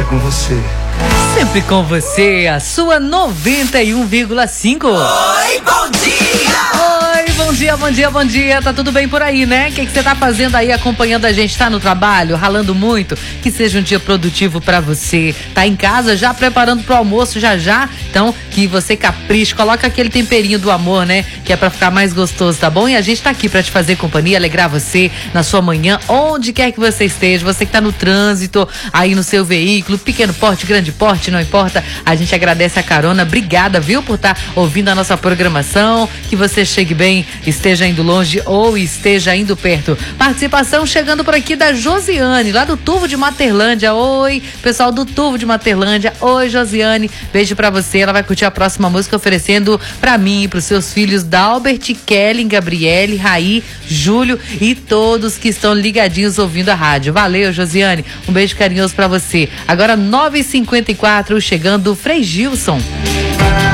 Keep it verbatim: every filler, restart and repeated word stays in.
com você. Sempre com você, a sua noventa e um vírgula cinco. Oi, bom dia! Oi, bom dia, bom dia, bom dia. Tá tudo bem por aí, né? O que você tá fazendo aí, acompanhando a gente? Tá no trabalho, ralando muito? Que seja um dia produtivo pra você. Tá em casa, já preparando pro almoço, já já? Então, que você capriche, coloca aquele temperinho do amor, né? Que é pra ficar mais gostoso, tá bom? E a gente tá aqui pra te fazer companhia, alegrar você na sua manhã, onde quer que você esteja. Você que tá no trânsito, aí no seu veículo, pequeno porte, grande porte, não importa. A gente agradece a carona. Obrigada, viu, por estar ouvindo a nossa programação. Que você chegue bem, esteja indo longe ou esteja indo perto. Participação chegando por aqui da Josiane, lá do Turvo de Materlândia. Oi, pessoal do Turvo de Materlândia. Oi, Josiane. Beijo pra você. Ela vai curtir a próxima música oferecendo pra mim e pros seus filhos Dalbert, Kelly, Gabriele, Raí, Júlio e todos que estão ligadinhos ouvindo a rádio. Valeu, Josiane. Um beijo carinhoso pra você. Agora nove e cinquenta e quatro, chegando o Frei Gilson.